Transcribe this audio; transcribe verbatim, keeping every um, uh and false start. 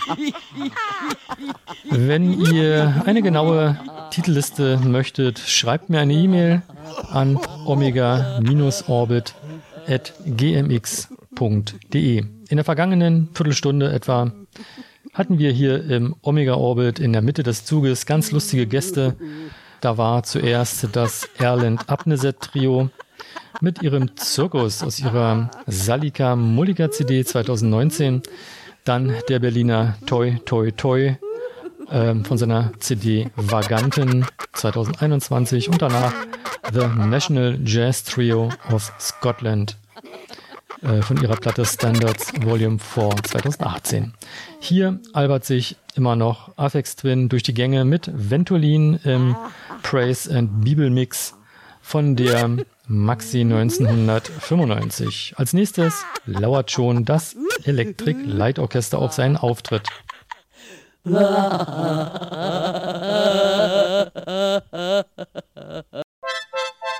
Wenn ihr eine genaue Titelliste möchtet, schreibt mir eine E-Mail an omega-orbit at g m x punkt d e. In der vergangenen Viertelstunde etwa hatten wir hier im Omega Orbit in der Mitte des Zuges ganz lustige Gäste. Da war zuerst das Erland Abneset Trio mit ihrem Zirkus aus ihrer Salika Mullica C D zwanzig neunzehn. Dann der Berliner Toi Toi Toi äh, von seiner C D Vaganten zwanzig einundzwanzig und danach The National Jazz Trio of Scotland äh, von ihrer Platte Standards Volume vier zwanzig achtzehn. Hier albert sich immer noch Aphex Twin durch die Gänge mit Ventolin im Praise and Bibel Mix von der Maxi neunzehnhundertfünfundneunzig. Als nächstes lauert schon das Electric Light Orchester auf seinen Auftritt.